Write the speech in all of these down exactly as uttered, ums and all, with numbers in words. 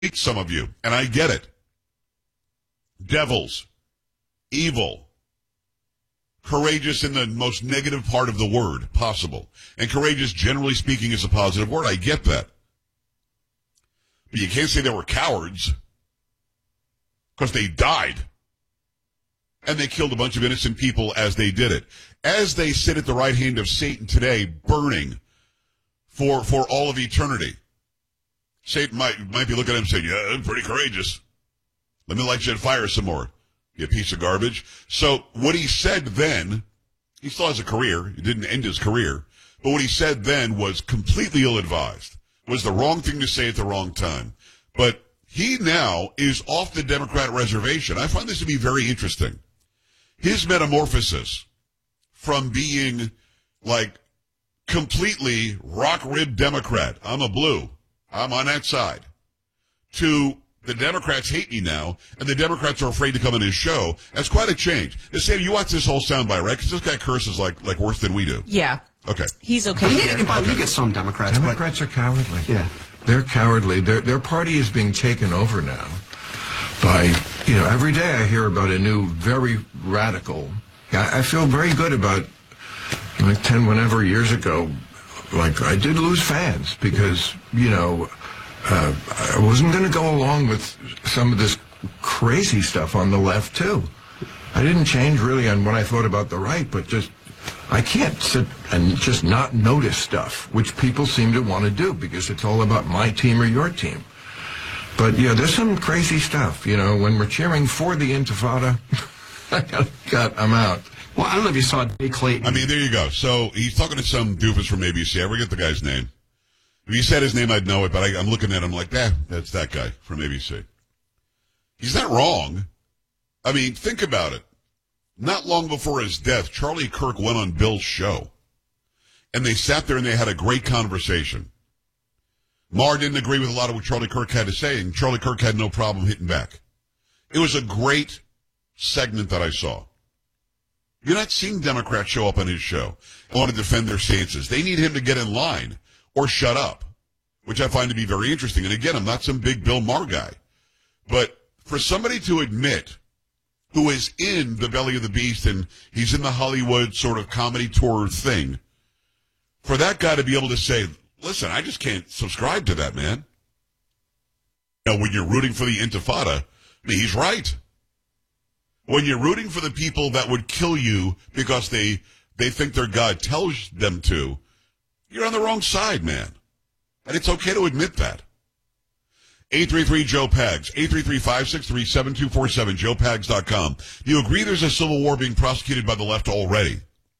hate some of you, and I get it. Devils, evil, courageous in the most negative part of the word possible. And courageous, generally speaking, is a positive word. I get that. But you can't say they were cowards because they died. And they killed a bunch of innocent people as they did it. As they sit at the right hand of Satan today, burning for for all of eternity. Satan might might be looking at him saying, yeah, I'm pretty courageous. Let me light you on fire some more, you piece of garbage. So what he said then, he still has a career. He didn't end his career. But what he said then was completely ill-advised. Was the wrong thing to say at the wrong time. But he now is off the Democrat reservation. I find this to be very interesting. His metamorphosis from being like completely rock-ribbed Democrat, I'm a blue, I'm on that side, to the Democrats hate me now, and the Democrats are afraid to come on his show. That's quite a change. Sam, you watch this whole soundbite, right? Because this guy curses like like worse than we do. Yeah. Okay. He's okay. You get, okay. you get some Democrats. Democrats but, are cowardly. Yeah. They're cowardly. Their their party is being taken over now by, you know, every day I hear about a new, very radical. I, I feel very good about, like ten, whenever years ago, like I did lose fans because, you know, uh, I wasn't going to go along with some of this crazy stuff on the left, too. I didn't change really on what I thought about the right, but just, I can't sit and just not notice stuff, which people seem to want to do because it's all about my team or your team. But, yeah, there's some crazy stuff, you know, when we're cheering for the Intifada, God, I'm out. Well, I don't know if you saw Dave Clayton. I mean, there you go. So he's talking to some doofus from A B C. I forget the guy's name. If he said his name, I'd know it, but I, I'm looking at him like, eh, that's that guy from A B C. He's not wrong. I mean, think about it. Not long before his death, Charlie Kirk went on Bill's show. And they sat there and they had a great conversation. Maher didn't agree with a lot of what Charlie Kirk had to say, and Charlie Kirk had no problem hitting back. It was a great segment that I saw. You're not seeing Democrats show up on his show and want to defend their stances. They need him to get in line or shut up, which I find to be very interesting. And again, I'm not some big Bill Maher guy. But for somebody to admit who is in the belly of the beast and he's in the Hollywood sort of comedy tour thing, for that guy to be able to say, listen, I just can't subscribe to that, man. Now, when you're rooting for the Intifada, I mean, he's right. When you're rooting for the people that would kill you because they they think their God tells them to, you're on the wrong side, man. And it's okay to admit that. eight three three Joe Pags, eight three three, five six three, seven two four seven, joe pags dot com. Do you agree there's a civil war being prosecuted by the left already?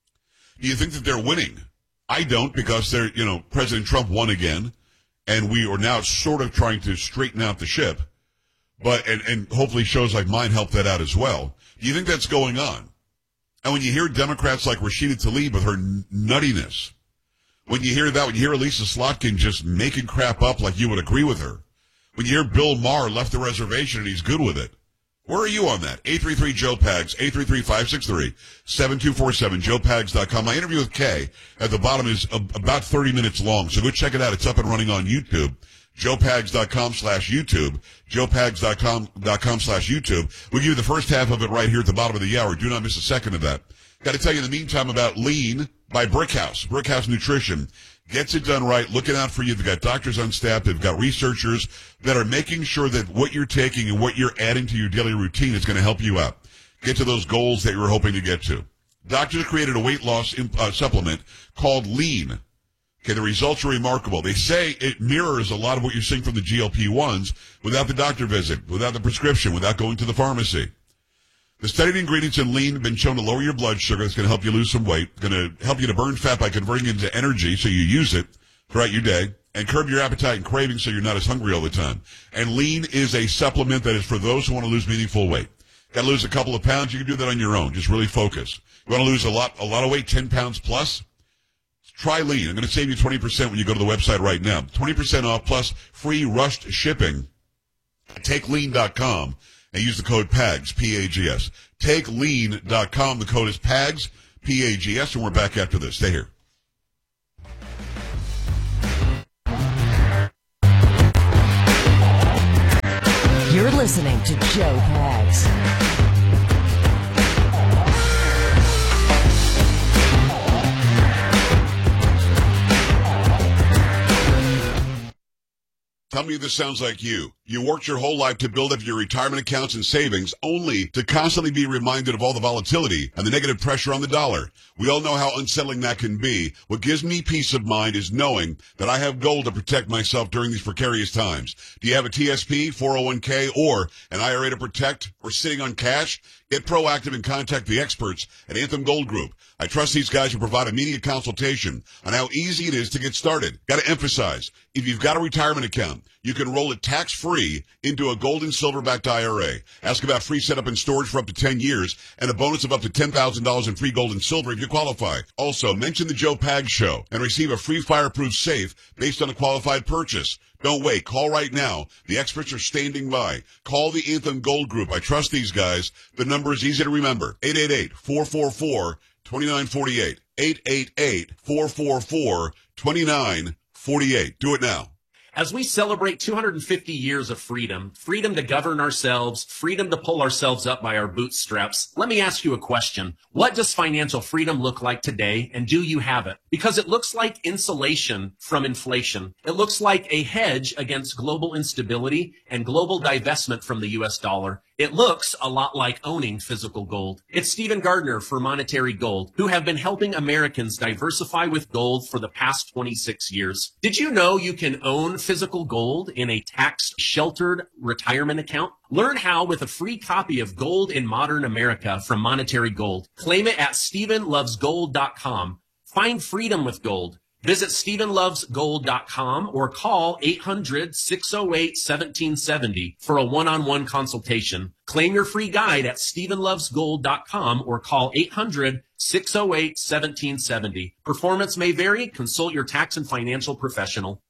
Do you think that they're winning? I don't, because they're, you know, President Trump won again, and we are now sort of trying to straighten out the ship. But, and, and hopefully shows like mine help that out as well. Do you think that's going on? And when you hear Democrats like Rashida Tlaib with her nuttiness, when you hear that, when you hear Elisa Slotkin just making crap up like you would agree with her, when you hear Bill Maher left the reservation and he's good with it, where are you on that? eight three three Joe Pags, eight three three, five six three, seven two four seven, joe pags dot com. My interview with Kay at the bottom is a, about thirty minutes long, so go check it out. It's up and running on YouTube. joe pags dot com slash YouTube, joe pags dot com slash YouTube. We'll give you the first half of it right here at the bottom of the hour. Do not miss a second of that. Got to tell you in the meantime about Lean by Brickhouse. Brickhouse Nutrition gets it done right, looking out for you. They've got doctors on staff. They've got researchers that are making sure that what you're taking and what you're adding to your daily routine is going to help you out. Get to those goals that you were hoping to get to. Doctors created a weight loss uh, supplement called Lean. Okay, the results are remarkable. They say it mirrors a lot of what you're seeing from the G L P ones without the doctor visit, without the prescription, without going to the pharmacy. The studied ingredients in Lean have been shown to lower your blood sugar. It's going to help you lose some weight. It's going to help you to burn fat by converting it into energy so you use it throughout your day, and curb your appetite and cravings so you're not as hungry all the time. And Lean is a supplement that is for those who want to lose meaningful weight. Got to lose a couple of pounds? You can do that on your own. Just really focus. You want to lose a lot, a lot of weight, ten pounds plus? Try Lean. I'm going to save you twenty percent when you go to the website right now. twenty percent off plus free rushed shipping. Take lean dot com and use the code PAGS, P A G S. Take lean dot com. The code is PAGS, P A G S, and we're back after this. Stay here. listening to Joe Pags. Tell me this sounds like you. You worked your whole life to build up your retirement accounts and savings only to constantly be reminded of all the volatility and the negative pressure on the dollar. We all know how unsettling that can be. What gives me peace of mind is knowing that I have gold to protect myself during these precarious times. Do you have a T S P, four oh one k, or an I R A to protect, or sitting on cash? Get proactive and contact the experts at Anthem Gold Group. I trust these guys who provide immediate consultation on how easy it is to get started. Got to emphasize, if you've got a retirement account, you can roll it tax-free into a gold and silver-backed I R A. Ask about free setup and storage for up to ten years and a bonus of up to ten thousand dollars in free gold and silver if you qualify. Also, mention the Joe Pags Show and receive a free fireproof safe based on a qualified purchase. Don't wait. Call right now. The experts are standing by. Call the Anthem Gold Group. I trust these guys. The number is easy to remember. eight eight eight, four four four, two nine four eight. eight eight eight, four four four, two nine four eight. Do it now. As we celebrate two hundred fifty years of freedom, freedom to govern ourselves, freedom to pull ourselves up by our bootstraps, let me ask you a question. What does financial freedom look like today, and do you have it? Because it looks like insulation from inflation. It looks like a hedge against global instability and global divestment from the U S dollar. It looks a lot like owning physical gold. It's Stephen Gardner for Monetary Gold, who have been helping Americans diversify with gold for the past twenty-six years. Did you know you can own physical gold in a tax-sheltered retirement account? Learn how with a free copy of Gold in Modern America from Monetary Gold. Claim it at stephen loves gold dot com. Find freedom with gold. Visit stephen loves gold dot com or call eight hundred, six oh eight, one seven seven oh for a one-on-one consultation. Claim your free guide at stephen loves gold dot com or call eight hundred, six oh eight, one seven seven oh. Performance may vary. Consult your tax and financial professional.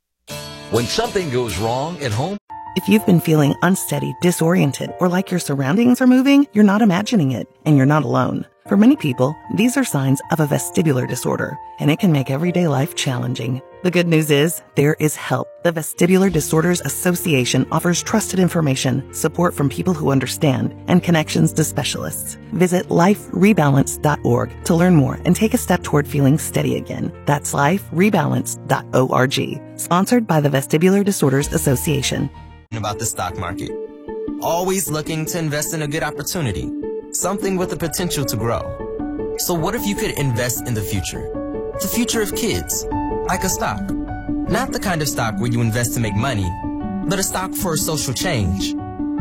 When something goes wrong at home, if you've been feeling unsteady, disoriented, or like your surroundings are moving, you're not imagining it, and you're not alone. For many people, these are signs of a vestibular disorder, and it can make everyday life challenging. The good news is, there is help. The Vestibular Disorders Association offers trusted information, support from people who understand, and connections to specialists. Visit life rebalance dot org to learn more and take a step toward feeling steady again. That's life rebalance dot org. Sponsored by the Vestibular Disorders Association. About the stock market. Always looking to invest in a good opportunity. Something with the potential to grow. So what if you could invest in the future? The future of kids. Like a stock. Not the kind of stock where you invest to make money, but a stock for social change.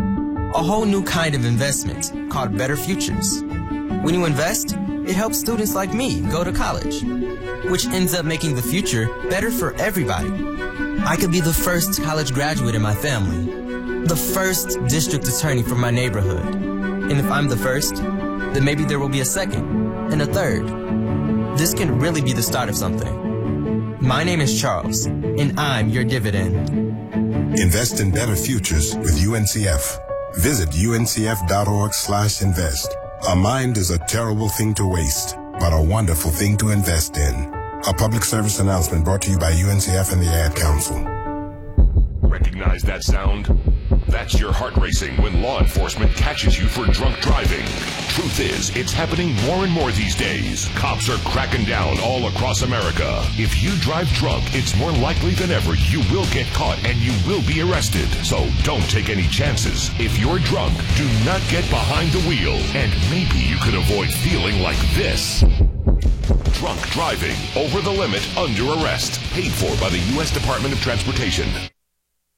A whole new kind of investment called Better Futures. When you invest, it helps students like me go to college, which ends up making the future better for everybody. I could be the first college graduate in my family, the first district attorney from my neighborhood. And if I'm the first, then maybe there will be a second and a third. This can really be the start of something. My name is Charles, and I'm your dividend. Invest in better futures with U N C F. Visit U N C F dot org slash invest. A mind is a terrible thing to waste, but a wonderful thing to invest in. A public service announcement brought to you by U N C F and the Ad Council. Recognize that sound? That's your heart racing when law enforcement catches you for drunk driving. Truth is, it's happening more and more these days. Cops are cracking down all across America. If you drive drunk, it's more likely than ever you will get caught and you will be arrested. So don't take any chances. If you're drunk, do not get behind the wheel. And maybe you could avoid feeling like this. Drunk driving, over the limit, under arrest. Paid for by the U S Department of Transportation.